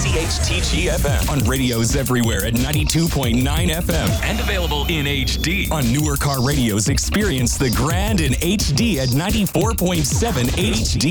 WCHTG FM. On radios everywhere at 92.9 FM. And available in HD. On newer car radios, experience the grand in HD at 94.7 HD.